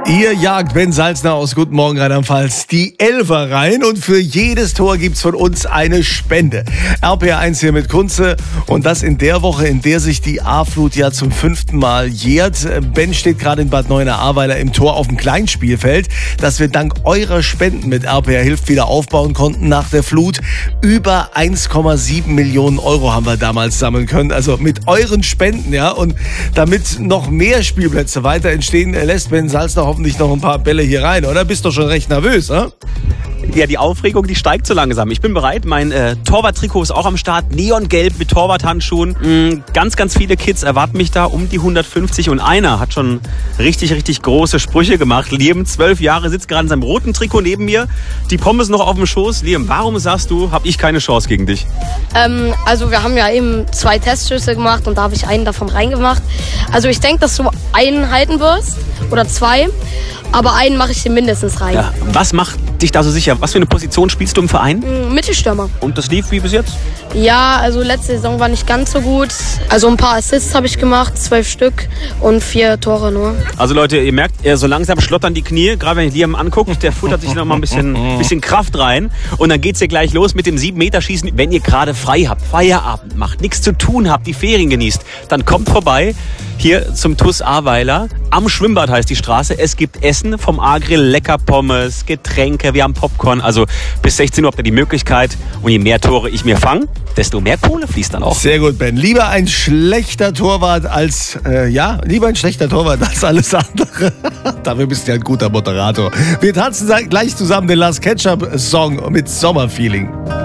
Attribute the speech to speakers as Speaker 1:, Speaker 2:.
Speaker 1: Ihr jagt Ben Salzner aus Guten Morgen Rheinland-Pfalz die Elfer rein und für jedes Tor gibt's von uns eine Spende. RPR1 hier mit Kunze und das in der Woche, in der sich die A-Flut ja zum 5. Mal jährt. Ben steht gerade in Bad Neuenahr-Ahrweiler im Tor auf dem Kleinspielfeld, das wir dank eurer Spenden mit RPR Hilft wieder aufbauen konnten nach der Flut. Über 1,7 Millionen Euro haben wir damals sammeln können, also mit euren Spenden, ja. Und damit noch mehr Spielplätze weiter entstehen, lässt Ben Salzner hoffentlich noch ein paar Bälle hier rein, oder? Bist doch schon recht nervös, oder?
Speaker 2: Ja, die Aufregung, die steigt so langsam. Ich bin bereit. Mein Torwarttrikot ist auch am Start. Neongelb mit Torwarthandschuhen. Ganz, ganz viele Kids erwarten mich da, um die 150. Und einer hat schon richtig, richtig große Sprüche gemacht. Liam, 12 Jahre, sitzt gerade in seinem roten Trikot neben mir. Die Pommes noch auf dem Schoß. Liam, warum sagst du, habe ich keine Chance gegen dich?
Speaker 3: Also wir haben ja eben 2 Testschüsse gemacht und da habe ich einen davon reingemacht. Also ich denke, dass du einen halten wirst oder 2. Aber einen mache ich dir mindestens rein.
Speaker 2: Ja, was macht dich da so sicher? Was für eine Position spielst du im Verein?
Speaker 3: Mittelstürmer.
Speaker 2: Und das lief wie bis jetzt?
Speaker 3: Ja, also letzte Saison war nicht ganz so gut. Also ein paar Assists habe ich gemacht, 12 Stück und 4 Tore nur.
Speaker 2: Also Leute, ihr merkt, so langsam schlottern die Knie. Gerade wenn ich Liam anguckt, der futtert sich noch mal ein bisschen Kraft rein. Und dann geht's ja gleich los mit dem 7-Meter-Schießen. Wenn ihr gerade frei habt, Feierabend macht, nichts zu tun habt, die Ferien genießt, dann kommt vorbei hier zum TuS Ahrweiler. Am Schwimmbad heißt die Straße. Es gibt Essen vom A-Grill, lecker Pommes, Getränke, wir haben Popcorn. Also bis 16 Uhr habt ihr die Möglichkeit. Und je mehr Tore ich mir fange, desto mehr Kohle fließt dann auch.
Speaker 1: Sehr gut, Ben. Lieber ein schlechter Torwart als, lieber ein schlechter Torwart als alles andere. Dafür bist du ja ein guter Moderator. Wir tanzen gleich zusammen den Last Ketchup Song mit Sommerfeeling.